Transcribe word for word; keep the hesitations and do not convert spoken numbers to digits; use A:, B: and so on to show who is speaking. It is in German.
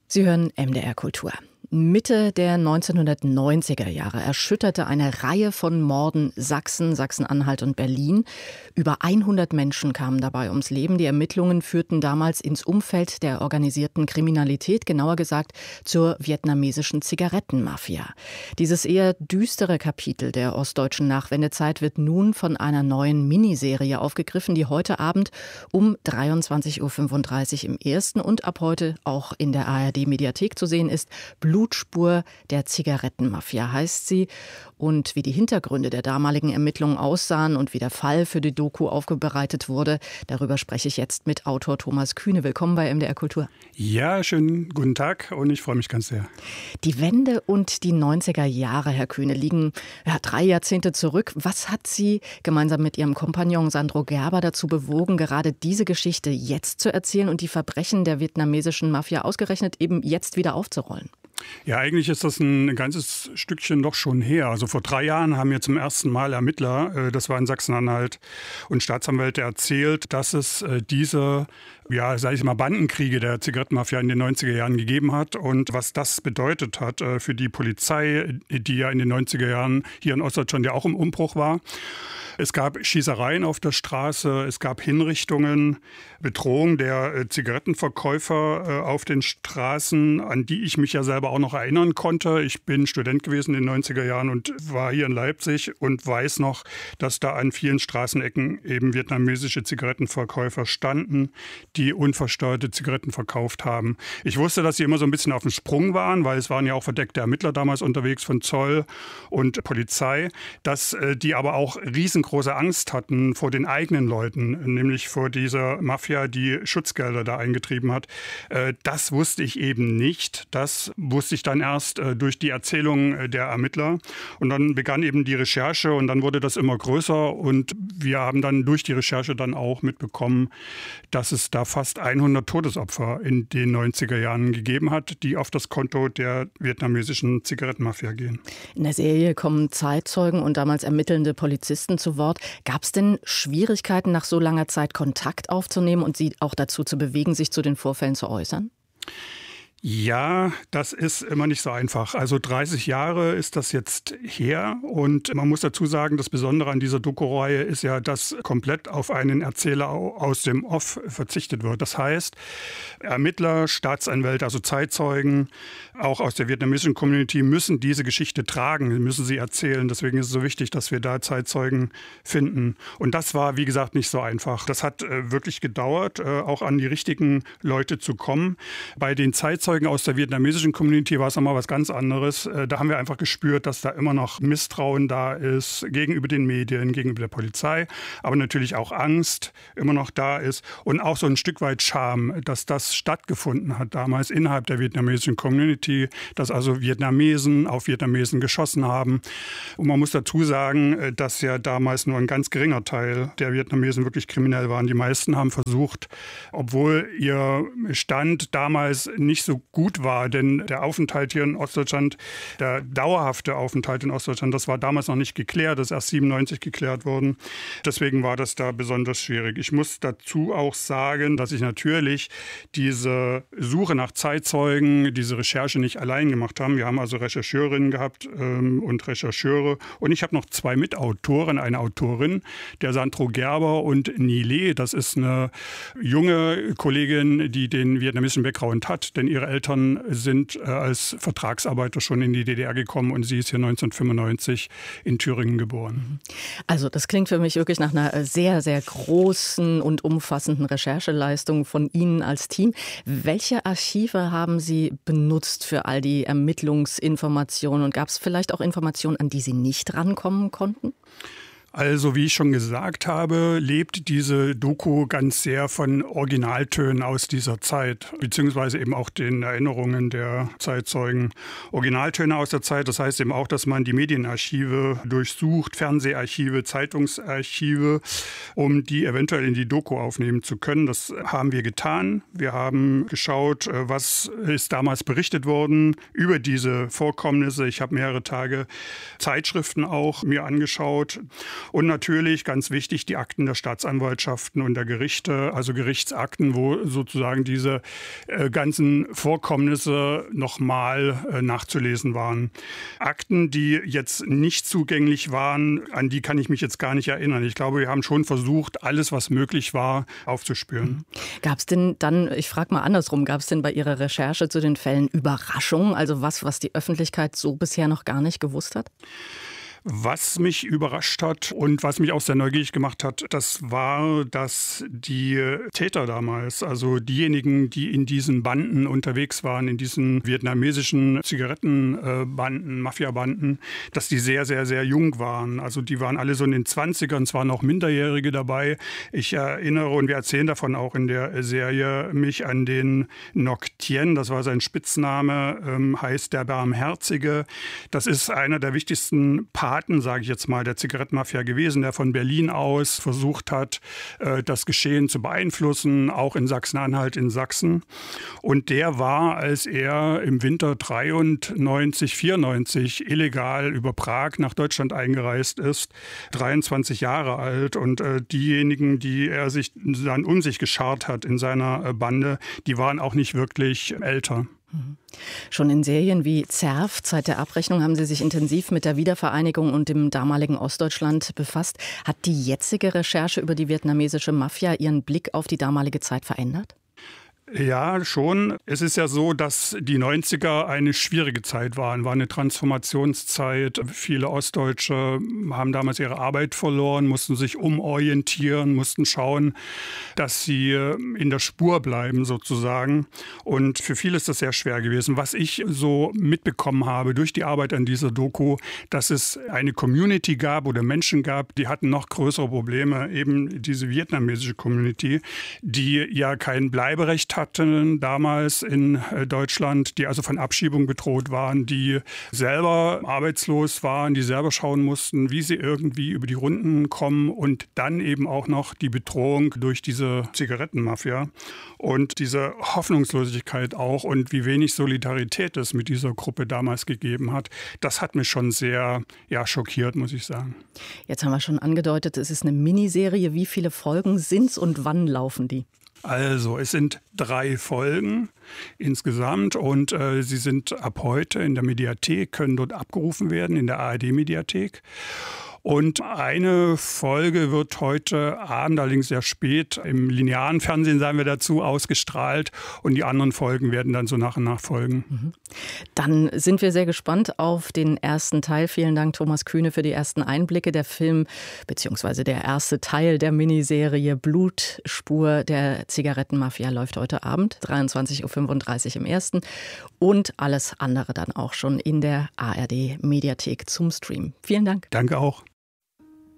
A: Sie hören M D R Kultur. Mitte der neunzehnhundertneunziger Jahre erschütterte eine Reihe von Morden Sachsen, Sachsen-Anhalt und Berlin. Über hundert Menschen kamen dabei ums Leben. Die Ermittlungen führten damals ins Umfeld der organisierten Kriminalität, genauer gesagt zur vietnamesischen Zigarettenmafia. Dieses eher düstere Kapitel der ostdeutschen Nachwendezeit wird nun von einer neuen Miniserie aufgegriffen, die heute Abend um dreiundzwanzig Uhr fünfunddreißig im Ersten und ab heute auch in der A R D-Mediathek zu sehen ist. Blutspur der Zigarettenmafia heißt sie. Und wie die Hintergründe der damaligen Ermittlungen aussahen und wie der Fall für die Doku aufbereitet wurde, darüber spreche ich jetzt mit Autor Thomas Kühne. Willkommen bei M D R Kultur.
B: Ja, schönen guten Tag und ich freue mich ganz sehr.
A: Die Wende und die neunziger Jahre, Herr Kühne, liegen ja, drei Jahrzehnte zurück. Was hat Sie gemeinsam mit Ihrem Kompagnon Sandro Gerber dazu bewogen, gerade diese Geschichte jetzt zu erzählen und die Verbrechen der vietnamesischen Mafia ausgerechnet eben jetzt wieder aufzurollen?
B: Ja, eigentlich ist das ein ganzes Stückchen doch schon her. Also vor drei Jahren haben mir zum ersten Mal Ermittler, das war in Sachsen-Anhalt, und Staatsanwälte erzählt, dass es diese, ja, sage ich mal, Bandenkriege der Zigarettenmafia in den neunziger Jahren gegeben hat und was das bedeutet hat für die Polizei, die ja in den neunziger Jahren hier in Ostdeutschland ja auch im Umbruch war. Es gab Schießereien auf der Straße, es gab Hinrichtungen, Bedrohung der Zigarettenverkäufer auf den Straßen, an die ich mich ja selber auch noch erinnern konnte. Ich bin Student gewesen in den neunziger Jahren und war hier in Leipzig und weiß noch, dass da an vielen Straßenecken eben vietnamesische Zigarettenverkäufer standen, die unversteuerte Zigaretten verkauft haben. Ich wusste, dass sie immer so ein bisschen auf dem Sprung waren, weil es waren ja auch verdeckte Ermittler damals unterwegs von Zoll und Polizei, dass die aber auch riesengroße große Angst hatten vor den eigenen Leuten, nämlich vor dieser Mafia, die Schutzgelder da eingetrieben hat. Das wusste ich eben nicht. Das wusste ich dann erst durch die Erzählung der Ermittler. Und dann begann eben die Recherche und dann wurde das immer größer. Und wir haben dann durch die Recherche dann auch mitbekommen, dass es da fast hundert Todesopfer in den neunziger Jahren gegeben hat, die auf das Konto der vietnamesischen Zigarettenmafia gehen.
A: In der Serie kommen Zeitzeugen und damals ermittelnde Polizisten zu Wort. Gab es denn Schwierigkeiten, nach so langer Zeit Kontakt aufzunehmen und Sie auch dazu zu bewegen, sich zu den Vorfällen zu äußern?
B: Ja, das ist immer nicht so einfach. Also dreißig Jahre ist das jetzt her und man muss dazu sagen, das Besondere an dieser Doku-Reihe ist ja, dass komplett auf einen Erzähler aus dem Off verzichtet wird. Das heißt, Ermittler, Staatsanwälte, also Zeitzeugen, auch aus der vietnamesischen Community müssen diese Geschichte tragen, müssen sie erzählen. Deswegen ist es so wichtig, dass wir da Zeitzeugen finden. Und das war, wie gesagt, nicht so einfach. Das hat äh, wirklich gedauert, äh, auch an die richtigen Leute zu kommen. Bei den Zeitzeugen aus der vietnamesischen Community war es nochmal was ganz anderes. Da haben wir einfach gespürt, dass da immer noch Misstrauen da ist gegenüber den Medien, gegenüber der Polizei, aber natürlich auch Angst immer noch da ist und auch so ein Stück weit Scham, dass das stattgefunden hat damals innerhalb der vietnamesischen Community, dass also Vietnamesen auf Vietnamesen geschossen haben. Und man muss dazu sagen, dass ja damals nur ein ganz geringer Teil der Vietnamesen wirklich kriminell waren. Die meisten haben versucht, obwohl ihr Stand damals nicht so gut war, denn der Aufenthalt hier in Ostdeutschland, der dauerhafte Aufenthalt in Ostdeutschland, das war damals noch nicht geklärt, das ist erst siebenundneunzig geklärt worden. Deswegen war das da besonders schwierig. Ich muss dazu auch sagen, dass ich natürlich diese Suche nach Zeitzeugen, diese Recherche nicht allein gemacht habe. Wir haben also Rechercheurinnen gehabt ähm, und Rechercheure und ich habe noch zwei Mitautoren, eine Autorin, der Sandro Gerber und Nile. Das ist eine junge Kollegin, die den vietnamesischen Background hat, denn ihre Eltern sind äh, als Vertragsarbeiter schon in die D D R gekommen und sie ist hier neunzehnhundertfünfundneunzig in Thüringen geboren.
A: Also das klingt für mich wirklich nach einer sehr, sehr großen und umfassenden Rechercheleistung von Ihnen als Team. Welche Archive haben Sie benutzt für all die Ermittlungsinformationen und gab es vielleicht auch Informationen, an die Sie nicht rankommen konnten?
B: Also wie ich schon gesagt habe, lebt diese Doku ganz sehr von Originaltönen aus dieser Zeit, beziehungsweise eben auch den Erinnerungen der Zeitzeugen. Originaltöne aus der Zeit, das heißt eben auch, dass man die Medienarchive durchsucht, Fernseharchive, Zeitungsarchive, um die eventuell in die Doku aufnehmen zu können. Das haben wir getan. Wir haben geschaut, was ist damals berichtet worden über diese Vorkommnisse. Ich habe mehrere Tage Zeitschriften auch mir angeschaut. Und natürlich, ganz wichtig, die Akten der Staatsanwaltschaften und der Gerichte, also Gerichtsakten, wo sozusagen diese äh, ganzen Vorkommnisse nochmal äh, nachzulesen waren. Akten, die jetzt nicht zugänglich waren, an die kann ich mich jetzt gar nicht erinnern. Ich glaube, wir haben schon versucht, alles, was möglich war, aufzuspüren.
A: Gab es denn dann, ich frage mal andersrum, gab es denn bei Ihrer Recherche zu den Fällen Überraschungen, also was, was die Öffentlichkeit so bisher noch gar nicht gewusst hat?
B: Was mich überrascht hat und was mich auch sehr neugierig gemacht hat, das war, dass die Täter damals, also diejenigen, die in diesen Banden unterwegs waren, in diesen vietnamesischen Zigarettenbanden, Mafiabanden, dass die sehr, sehr, sehr jung waren. Also die waren alle so in den zwanzigern, es waren auch Minderjährige dabei. Ich erinnere, und wir erzählen davon auch in der Serie, mich an den Ngoc Thien, das war sein Spitzname, ähm, heißt der Barmherzige. Das ist einer der wichtigsten Paten, sage ich jetzt mal, der Zigarettenmafia gewesen, der von Berlin aus versucht hat, das Geschehen zu beeinflussen, auch in Sachsen-Anhalt, in Sachsen. Und der war, als er im Winter dreiundneunzig, vierundneunzig illegal über Prag nach Deutschland eingereist ist, dreiundzwanzig Jahre alt. Und äh, diejenigen, die er sich dann um sich geschart hat in seiner Bande, die waren auch nicht wirklich älter.
A: Schon in Serien wie Zerf, Zeit der Abrechnung, haben Sie sich intensiv mit der Wiedervereinigung und dem damaligen Ostdeutschland befasst. Hat die jetzige Recherche über die vietnamesische Mafia Ihren Blick auf die damalige Zeit verändert?
B: Ja, schon. Es ist ja so, dass die neunziger eine schwierige Zeit waren, war eine Transformationszeit. Viele Ostdeutsche haben damals ihre Arbeit verloren, mussten sich umorientieren, mussten schauen, dass sie in der Spur bleiben sozusagen. Und für viele ist das sehr schwer gewesen. Was ich so mitbekommen habe durch die Arbeit an dieser Doku, dass es eine Community gab oder Menschen gab, die hatten noch größere Probleme, eben diese vietnamesische Community, die ja kein Bleiberecht hatten damals in Deutschland, die also von Abschiebung bedroht waren, die selber arbeitslos waren, die selber schauen mussten, wie sie irgendwie über die Runden kommen und dann eben auch noch die Bedrohung durch diese Zigarettenmafia und diese Hoffnungslosigkeit auch und wie wenig Solidarität es mit dieser Gruppe damals gegeben hat. Das hat mich schon sehr ja, schockiert, muss ich sagen.
A: Jetzt haben wir schon angedeutet, es ist eine Miniserie. Wie viele Folgen sind es und wann laufen die?
B: Also, es sind drei Folgen insgesamt und äh, sie sind ab heute in der Mediathek, können dort abgerufen werden, in der A R D-Mediathek. Und eine Folge wird heute Abend, allerdings sehr spät, im linearen Fernsehen, sagen wir dazu, ausgestrahlt. Und die anderen Folgen werden dann so nach und nach folgen.
A: Dann sind wir sehr gespannt auf den ersten Teil. Vielen Dank, Thomas Kühne, für die ersten Einblicke. Der Film, beziehungsweise der erste Teil der Miniserie Blutspur der Zigarettenmafia läuft heute Abend, dreiundzwanzig Uhr fünfunddreißig im ersten. Und alles andere dann auch schon in der A R D-Mediathek zum Stream. Vielen Dank.
B: Danke auch.